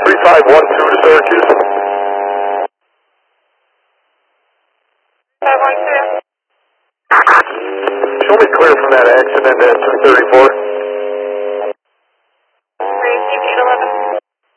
3512 to Syracuse. 512. Show me clear from that accident at 234.